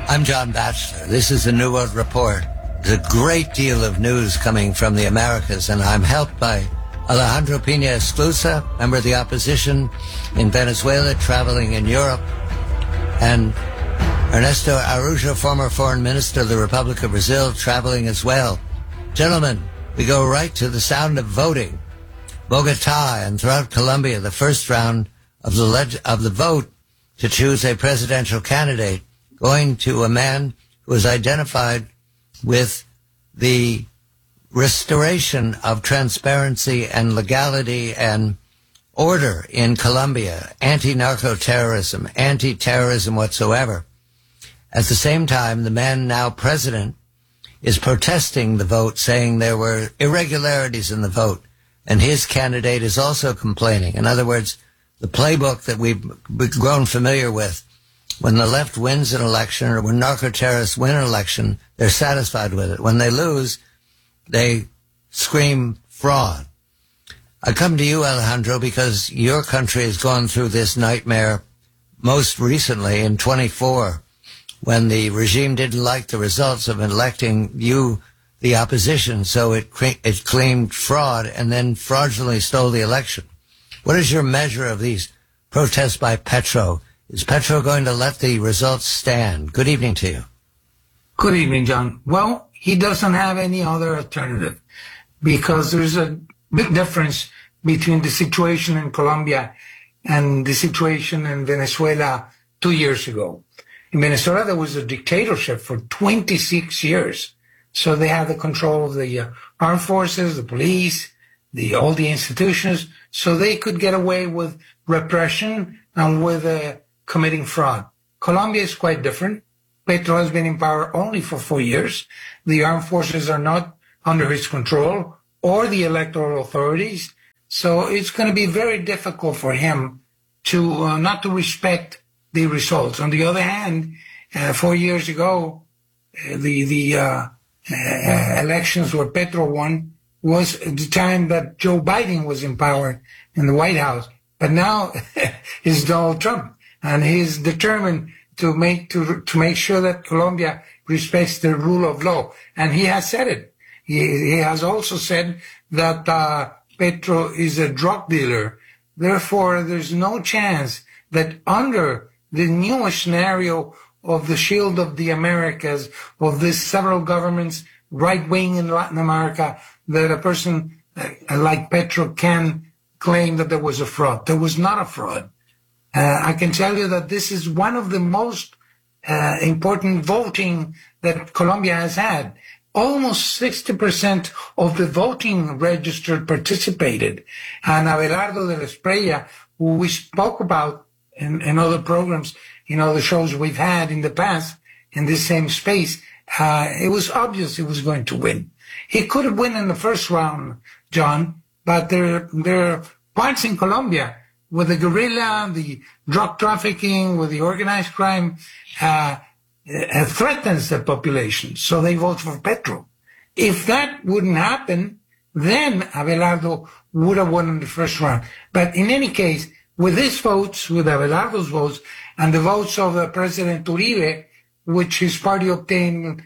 I'm John Batchelor. This is the New World Report. There's a great deal of news coming from the Americas, and I'm helped by Alejandro Pina Esclusa, member of the opposition in Venezuela, traveling in Europe, and Ernesto Araújo, former foreign minister of the Republic of Brazil, traveling as well. Gentlemen, we go right to the sound of voting. Bogota and throughout Colombia, the first round of the vote to choose a presidential candidate, going to a man who was identified with the restoration of transparency and legality and order in Colombia, anti-narco-terrorism, anti-terrorism whatsoever. At the same time, the man now president is protesting the vote, saying there were irregularities in the vote, and his candidate is also complaining. In other words, the playbook that we've grown familiar with, when the left wins an election or when narco-terrorists win an election, they're satisfied with it. When they lose, they scream fraud. I come to you, Alejandro, because your country has gone through this nightmare most recently in 24, when the regime didn't like the results of electing you, the opposition, so it claimed fraud and then fraudulently stole the election. What is your measure of these protests by Petro? Is Petro going to let the results stand? Good evening to you. Good evening, John. Well, he doesn't have any other alternative, because there's a big difference between the situation in Colombia and the situation in Venezuela 2 years ago. In Venezuela, there was a dictatorship for 26 years. So they had the control of the armed forces, the police, all the institutions, so they could get away with repression and with committing fraud. Colombia is quite different. Petro has been in power only for 4 years. The armed forces are not under his control or the electoral authorities. So it's going to be very difficult for him to not to respect the results. On the other hand, 4 years ago, the elections where Petro won was the time that Joe Biden was in power in the White House. But now it's Donald Trump, and he's determined to make sure that Colombia respects the rule of law. And he has said it. He has also said that Petro is a drug dealer. Therefore, there's no chance that under the newest scenario of the Shield of the Americas, of these several governments, right-wing in Latin America, that a person like Petro can claim that there was a fraud. There was not a fraud. I can tell you that this is one of the most important voting that Colombia has had. Almost 60% of the voting registered participated. And Abelardo de la Espriella, who we spoke about in other programs, in other shows we've had in the past, in this same space, it was obvious he was going to win. He could have won in the first round, John, but there are parts in Colombia where the guerrilla, the drug trafficking, with the organized crime, threatens the population. So they vote for Petro. If that wouldn't happen, then Abelardo would have won in the first round. But in any case, with his votes, with Abelardo's votes, and the votes of President Uribe, which his party obtained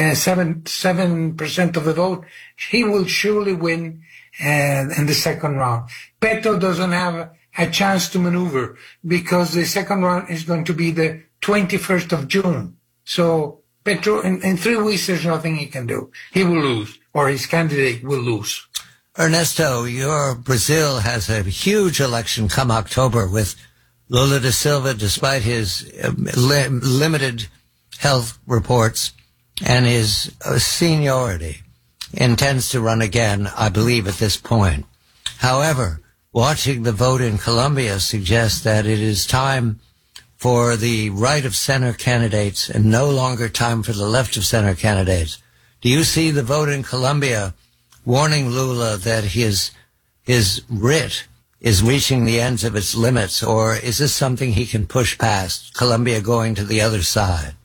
7% of the vote, he will surely win in the second round. Petro doesn't have a chance to maneuver because the second round is going to be the 21st of June. So Petro, in 3 weeks, there's nothing he can do. He will lose, or his candidate will lose. Ernesto, your Brazil has a huge election come October with Lula da Silva, despite his limited health reports and his seniority, intends to run again, I believe, at this point. However, watching the vote in Colombia suggests that it is time for the right-of-center candidates and no longer time for the left-of-center candidates. Do you see the vote in Colombia warning Lula that his writ is reaching the ends of its limits, or is this something he can push past, Colombia going to the other side?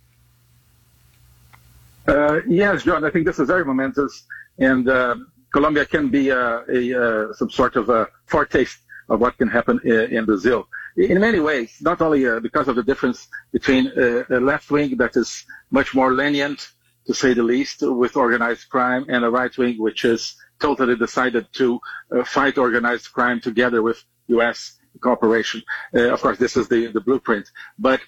Yes, John, I think this is very momentous, and Colombia can be some sort of a foretaste of what can happen in Brazil. in many ways, not only because of the difference between a left wing that is much more lenient, to say the least, with organized crime, and a right wing which is totally decided to fight organized crime together with U.S. cooperation. Of course, this is the blueprint. But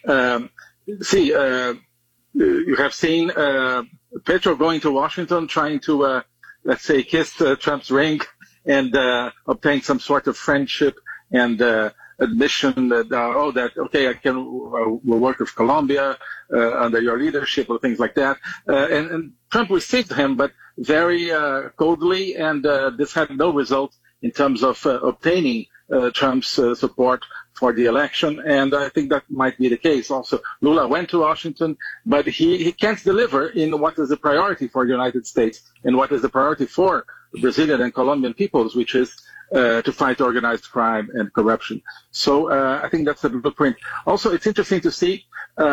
you have seen Petro going to Washington trying to, let's say, kiss Trump's ring and obtain some sort of friendship and admission that, okay, I can will work with Colombia under your leadership or things like that. And Trump received him, but very coldly, and this had no result in terms of obtaining Trump's support for the election, and I think that might be the case. Also, Lula went to Washington, but he can't deliver in what is the priority for the United States and what is the priority for Brazilian and Colombian peoples, which is to fight organized crime and corruption. So I think that's the blueprint. Also, it's interesting to see,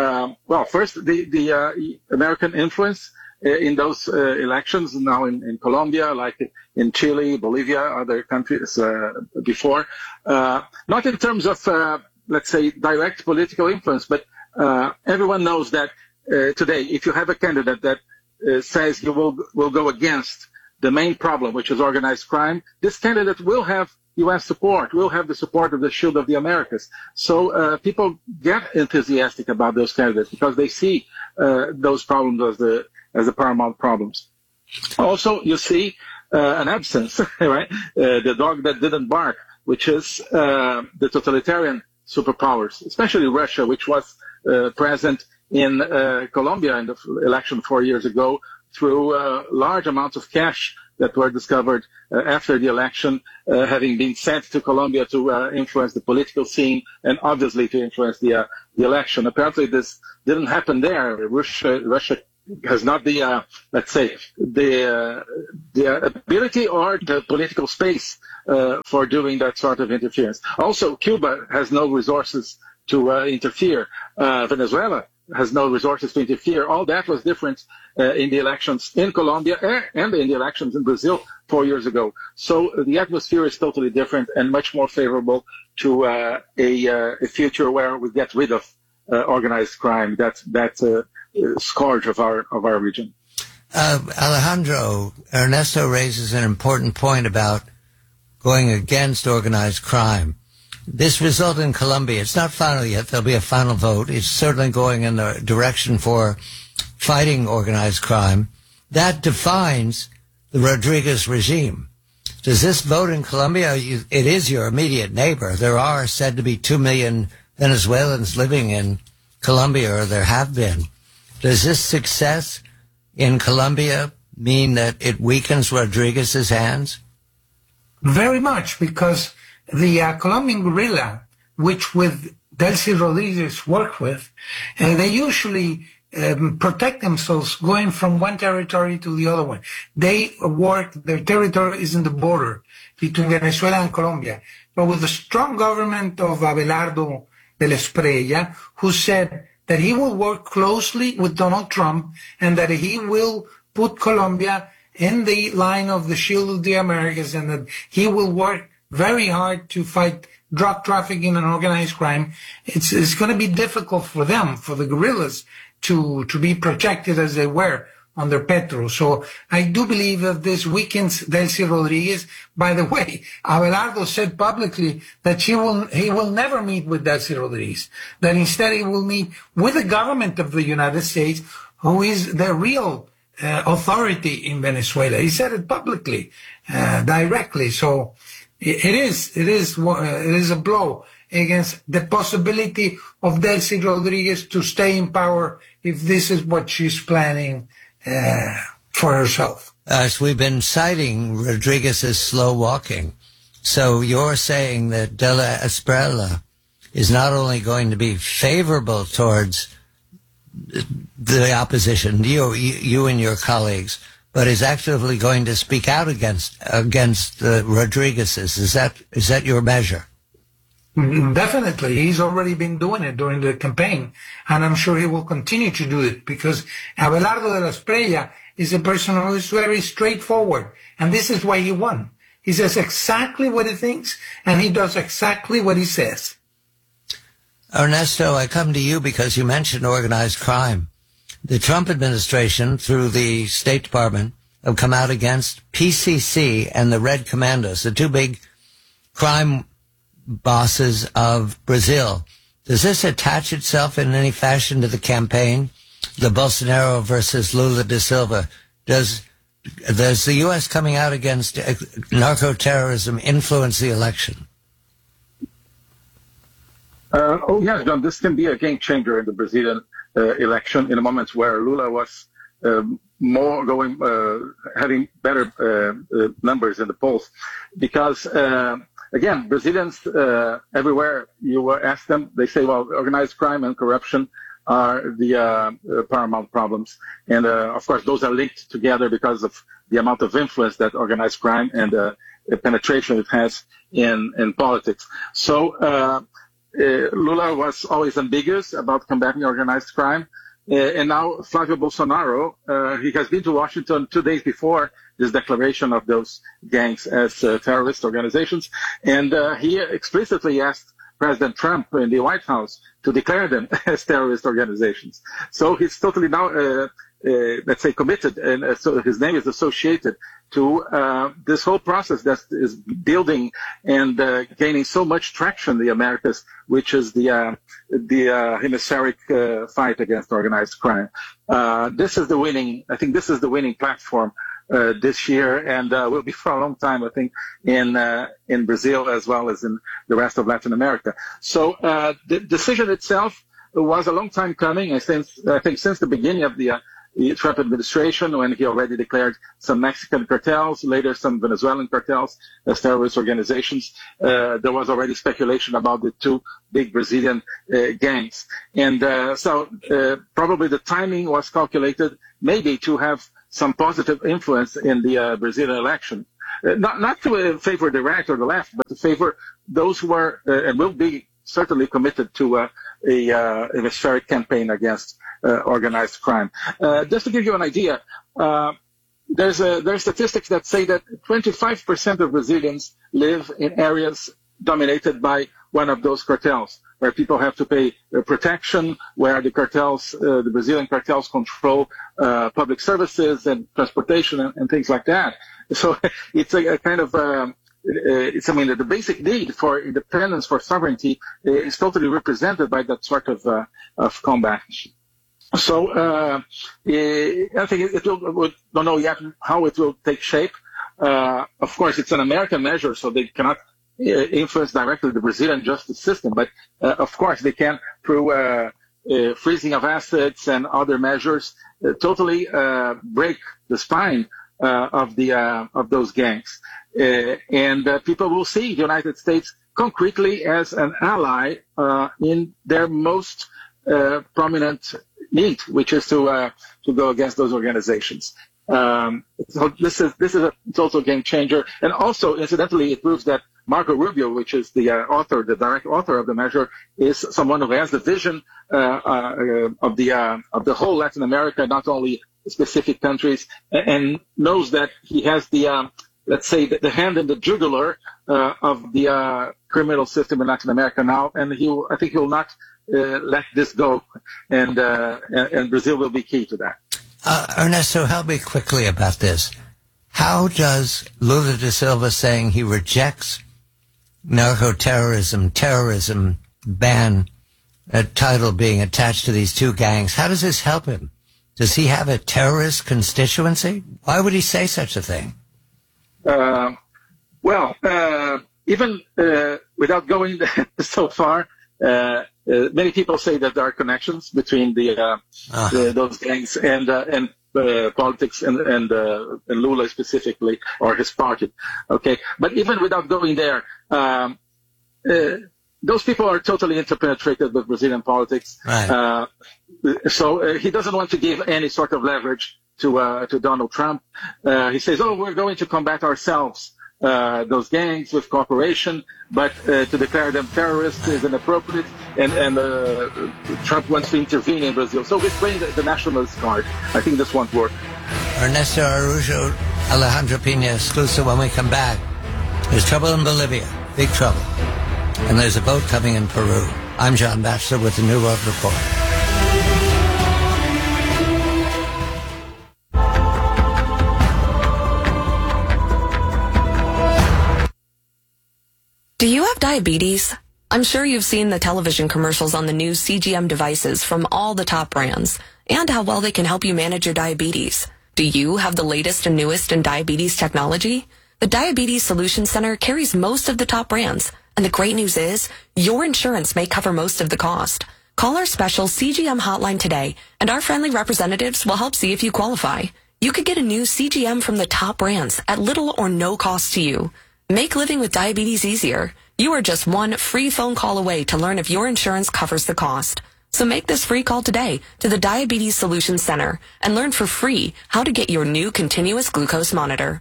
first, the American influence in those elections now in Colombia, like in Chile, Bolivia, other countries before. Not in terms of, let's say, direct political influence, but everyone knows that today, if you have a candidate that says he will go against the main problem, which is organized crime, this candidate will have U.S. support, will have the support of the Shield of the Americas. So people get enthusiastic about those candidates because they see those problems as the paramount problems. Also, you see an absence, right? The dog that didn't bark, which is the totalitarian superpowers, especially Russia, which was present in Colombia in the election 4 years ago through large amounts of cash that were discovered after the election, having been sent to Colombia to influence the political scene and obviously to influence the election. Apparently this didn't happen there. Russia has not the, let's say, the ability or the political space for doing that sort of interference. Also, Cuba has no resources to interfere. Venezuela has no resources to interfere. All that was different in the elections in Colombia and in the elections in Brazil 4 years ago. So the atmosphere is totally different and much more favorable to a future where we get rid of organized crime. That's scourge of our region. Alejandro, Ernesto raises an important point about going against organized crime. This result in Colombia, it's not final yet. There'll be a final vote. It's certainly going in the direction for fighting organized crime. That defines the Rodriguez regime. Does this vote in Colombia, it is your immediate neighbor. There are said to be 2 million Venezuelans living in Colombia, or there have been. Does this success in Colombia mean that it weakens Rodriguez's hands? Very much, because the Colombian guerrilla, which with Delcy Rodriguez work with, they usually protect themselves going from one territory to the other one. They work, their territory is in the border between Venezuela and Colombia. But with the strong government of Abelardo de la Espriella, who said that he will work closely with Donald Trump and that he will put Colombia in the line of the Shield of the Americas and that he will work very hard to fight drug trafficking and organized crime. It's going to be difficult for them, for the guerrillas, to be protected as they were under Petro. So I do believe that this weakens Delcy Rodriguez. By the way, Abelardo said publicly that he will never meet with Delcy Rodriguez, that instead he will meet with the government of the United States, who is the real authority in Venezuela. He said it publicly, directly. So it is a blow against the possibility of Delcy Rodriguez to stay in power if this is what she's planning for herself. As we've been citing, Rodriguez is slow walking. So you're saying that De la Espriella is not only going to be favorable towards the opposition, you and your colleagues, but is actively going to speak out against Rodriguez's. Is that your measure? Definitely. He's already been doing it during the campaign, and I'm sure he will continue to do it because Abelardo de la Espriella is a person who is very straightforward, and this is why he won. He says exactly what he thinks, and he does exactly what he says. Ernesto, I come to you because you mentioned organized crime. The Trump administration, through the State Department, have come out against PCC and the Red Commandos, the two big crime bosses of Brazil. Does this attach itself in any fashion to the campaign? The Bolsonaro versus Lula da Silva. Does the U.S. coming out against narco-terrorism influence the election? Yes, John, this can be a game changer in the Brazilian election in a moment where Lula was having better numbers in the polls. Because, again, Brazilians everywhere you ask them, they say, well, organized crime and corruption are the paramount problems. And, of course, those are linked together because of the amount of influence that organized crime and the penetration it has in politics. So Lula was always ambiguous about combating organized crime. And now Flavio Bolsonaro, he has been to Washington 2 days before this declaration of those gangs as terrorist organizations. And he explicitly asked President Trump in the White House to declare them as terrorist organizations. So he's totally now, let's say, committed, and so his name is associated to this whole process that is building and gaining so much traction in the Americas, which is the hemispheric fight against organized crime. This is the winning platform this year, and will be for a long time, I think, in Brazil as well as in the rest of Latin America. So the decision itself was a long time coming. I think since the beginning of the Trump administration, when he already declared some Mexican cartels, later some Venezuelan cartels as terrorist organizations, there was already speculation about the two big Brazilian gangs. And so probably the timing was calculated maybe to have some positive influence in the Brazilian election. Not to favor the right or the left, but to favor those who are and will be certainly committed to a hemispheric campaign against organized crime. Just to give you an idea, there's statistics that say that 25% of Brazilians live in areas dominated by one of those cartels, where people have to pay protection, where the cartels, the Brazilian cartels control public services and transportation and things like that. So it's a kind of the basic need for independence, for sovereignty, is totally represented by that sort of combat. So I think we don't know yet how it will take shape. Of course, it's an American measure, so they cannot influence directly the Brazilian justice system. But of course, they can, through freezing of assets and other measures, totally break the spine of those gangs. And people will see the United States concretely as an ally in their most prominent need, which is to go against those organizations. So this is a total game changer, and also incidentally, it proves that Marco Rubio, which is the direct author of the measure, is someone who has the vision of the whole Latin America, not only specific countries, and knows that he has the let's say the hand in the jugular of the criminal system in Latin America now, and I think he will not let this go, and Brazil will be key to that. Ernesto, help me quickly about this. How does Lula da Silva saying he rejects terrorism ban title being attached to these two gangs, how does this help him? Does he have a terrorist constituency? Why would he say such a thing? Even without going so far, many people say that there are connections between those gangs and politics and Lula specifically, or his party. Okay, but even without going there, those people are totally interpenetrated with Brazilian politics. Right. So he doesn't want to give any sort of leverage to Donald Trump. He says, we're going to combat ourselves, those gangs, with cooperation, but to declare them terrorists is inappropriate, and Trump wants to intervene in Brazil. So he's playing the nationalist card. I think this won't work. Ernesto Araujo, Alejandro Pina exclusive. When we come back, there's trouble in Bolivia, big trouble, and there's a boat coming in Peru. I'm John Batchelor with the New World Report. Do you have diabetes? I'm sure you've seen the television commercials on the new CGM devices from all the top brands and how well they can help you manage your diabetes. Do you have the latest and newest in diabetes technology? The Diabetes Solutions Center carries most of the top brands, and the great news is your insurance may cover most of the cost. Call our special CGM hotline today, and our friendly representatives will help see if you qualify. You could get a new CGM from the top brands at little or no cost to you. Make living with diabetes easier. You are just one free phone call away to learn if your insurance covers the cost. So make this free call today to the Diabetes Solutions Center and learn for free how to get your new continuous glucose monitor.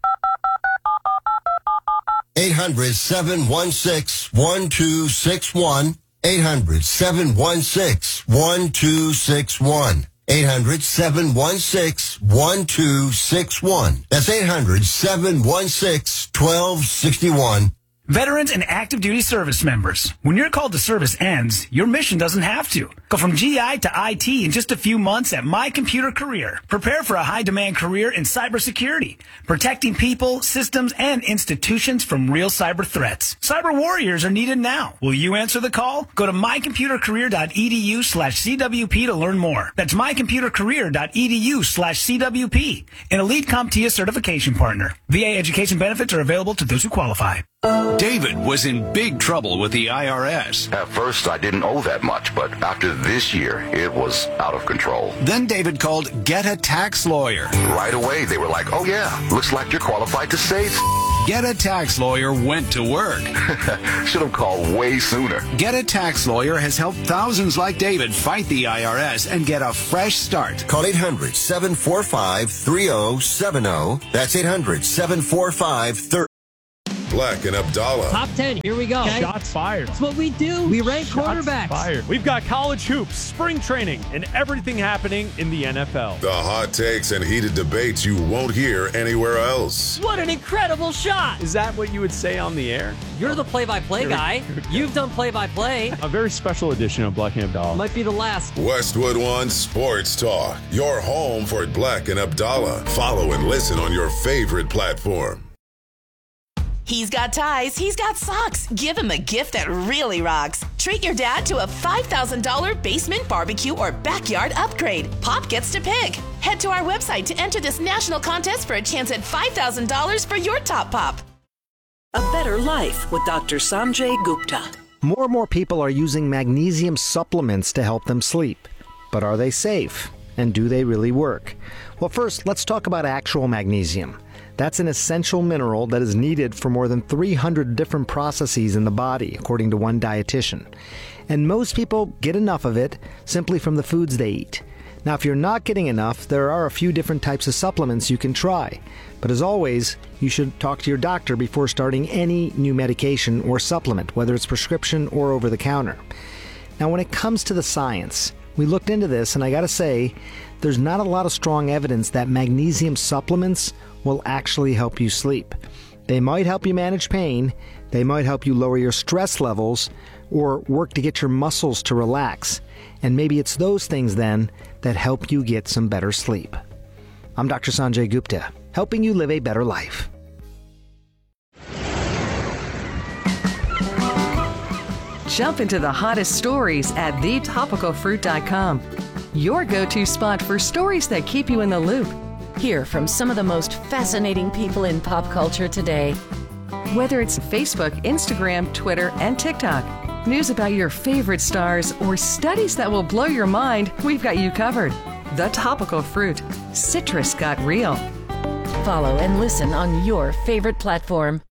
800-716-1261. 800-716-1261. 800-716-1261. That's 800-716-1261. Veterans and active duty service members, when your call to service ends, your mission doesn't have to. Go from GI to IT in just a few months at My Computer Career. Prepare for a high-demand career in cybersecurity, protecting people, systems, and institutions from real cyber threats. Cyber warriors are needed now. Will you answer the call? Go to mycomputercareer.edu/CWP to learn more. That's mycomputercareer.edu/CWP. An elite CompTIA certification partner. VA education benefits are available to those who qualify. David was in big trouble with the IRS. At first, I didn't owe that much, but after this year, it was out of control. Then David called Get a Tax Lawyer. Right away, they were like, oh yeah, looks like you're qualified to save. Get a Tax Lawyer went to work. Should have called way sooner. Get a Tax Lawyer has helped thousands like David fight the IRS and get a fresh start. Call 800-745-3070. That's 800-745-3070. Black and Abdallah. Top 10, here we go. Okay. Shots fired. That's what we do. We rank quarterbacks. Fired. We've got college hoops, spring training, and everything happening in the NFL. The hot takes and heated debates you won't hear anywhere else. What an incredible shot. Is that what you would say on the air? You're the play-by-play guy. You've done play-by-play. A very special edition of Black and Abdallah. Might be the last. Westwood One Sports Talk. Your home for Black and Abdallah. Follow and listen on your favorite platform. He's got ties, he's got socks. Give him a gift that really rocks. Treat your dad to a $5,000 basement barbecue or backyard upgrade. Pop gets to pick. Head to our website to enter this national contest for a chance at $5,000 for your top pop. A better life with Dr. Sanjay Gupta. More and more people are using magnesium supplements to help them sleep. But are they safe? And do they really work? Well, first, let's talk about actual magnesium. That's an essential mineral that is needed for more than 300 different processes in the body, according to one dietitian. And most people get enough of it simply from the foods they eat. Now, if you're not getting enough, there are a few different types of supplements you can try. But as always, you should talk to your doctor before starting any new medication or supplement, whether it's prescription or over the counter. Now, when it comes to the science, we looked into this, and I gotta say, there's not a lot of strong evidence that magnesium supplements will actually help you sleep. They might help you manage pain, they might help you lower your stress levels, or work to get your muscles to relax. And maybe it's those things then that help you get some better sleep. I'm Dr. Sanjay Gupta, helping you live a better life. Jump into the hottest stories at thetopicalfruit.com. Your go-to spot for stories that keep you in the loop. Hear from some of the most fascinating people in pop culture today. Whether it's Facebook, Instagram, Twitter, and TikTok, news about your favorite stars, or studies that will blow your mind, we've got you covered. The Topical Fruit. Citrus got real. Follow and listen on your favorite platform.